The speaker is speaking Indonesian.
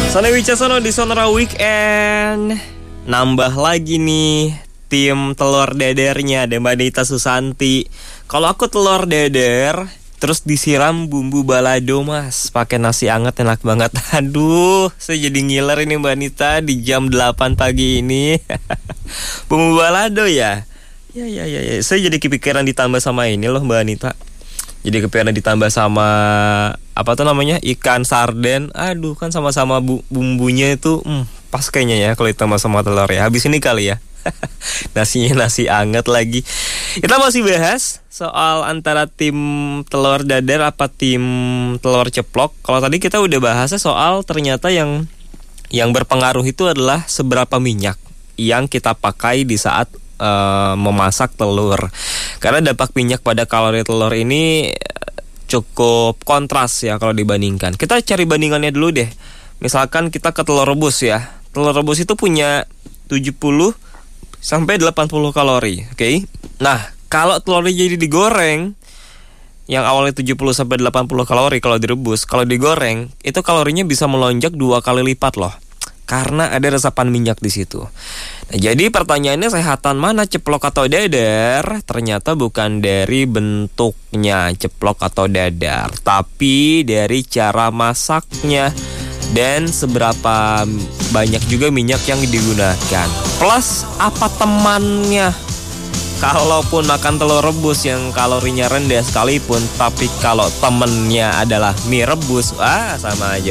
Sone Wicasono di Sonora Weekend. Nambah lagi nih tim telur dadarnya, ada Mbak Nita Susanti. Kalau aku telur dadar terus disiram bumbu balado mas, pakai nasi anget enak banget. Aduh, saya jadi ngiler ini Mbak Nita di jam 8 pagi ini. Bumbu balado ya. Ya. Saya jadi kepikiran ditambah sama ini loh Mbak Nita. Jadi kepikiran ditambah sama apa tuh namanya, ikan sarden. Aduh, kan sama-sama bumbunya itu pas kayaknya ya kalau ditambah sama telur ya. Habis ini kali ya. Nasinya nasi anget lagi. Kita masih bahas soal antara tim telur dadar apa tim telur ceplok. Kalau tadi kita udah bahasnya soal ternyata yang berpengaruh itu adalah seberapa minyak yang kita pakai di saat memasak telur. Karena dampak minyak pada kalori telur ini cukup kontras ya kalau dibandingkan. Kita cari bandingannya dulu deh. Misalkan kita ke telur rebus ya. Telur rebus itu punya 70 sampai 80 kalori, oke? Nah, kalau telurnya jadi digoreng yang awalnya 70 sampai 80 kalori kalau direbus, kalau digoreng itu kalorinya bisa melonjak 2 kali lipat loh. Karena ada resapan minyak di situ. Nah, jadi pertanyaannya sehatan mana ceplok atau dadar? Ternyata bukan dari bentuknya ceplok atau dadar, tapi dari cara masaknya dan seberapa banyak juga minyak yang digunakan. Plus apa temannya? Kalaupun makan telur rebus yang kalorinya rendah sekalipun, tapi kalau temennya adalah mie rebus, sama aja